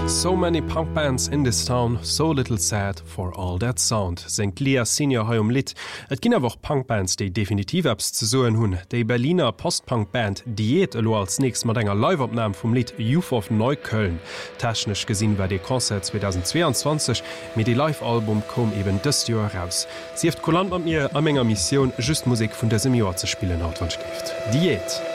So many punk bands in this town, so little sad for all that sound. Senkt Lea Senior ha Lit. Et ginn awoch Punkbands, déi definitiv abs ze soen hunn. Déi Berliner Postpunkband Diät elo als nächst mat enger Liveopname vum Lied Youth of Neukölln. Technisch gesinn war de Konzert 2022 mit de Live-Album kom eben dëst Joer raus. Sie heft Kolland an mir a enger Mission just Musik vun der Semior ze spielen haut wann schrift. Diät.